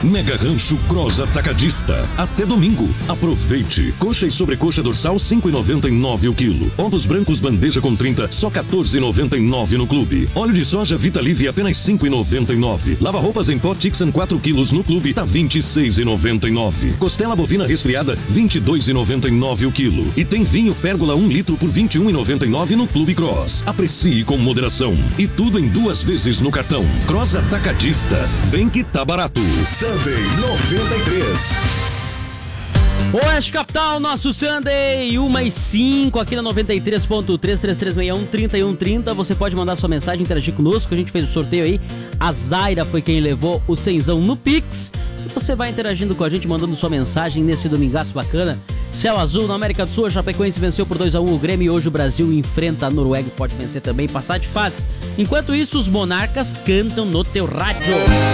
Mega Rancho Cross Atacadista. Até domingo. Aproveite. Coxa e sobrecoxa dorsal 5,99 o quilo. Ovos brancos bandeja com 30, só 14,99 no clube. Óleo de soja Vitalive apenas 5,99. Lava-roupas em pó Tixan 4 quilos no clube tá 26,99. Costela bovina resfriada 22,99 o quilo. E tem vinho Pérgola 1 litro por 21,99 no Clube Cross. Aprecie com moderação. E tudo em 2 vezes no cartão. Cross Atacadista. Vem que tá barato. Sunday 93. Oeste Capital, nosso Sunday, 1h05 aqui na 93.3, 3361-3130. Você pode mandar sua mensagem, interagir conosco. A gente fez o sorteio aí. A Zaira foi quem levou o 100zão no Pix. E você vai interagindo com a gente, mandando sua mensagem nesse domingaço bacana. Céu azul na América do Sul. A Chapecoense venceu por 2-1 o Grêmio. E hoje o Brasil enfrenta a Noruega e pode vencer também, passar de fase. Enquanto isso, os Monarcas cantam no teu rádio.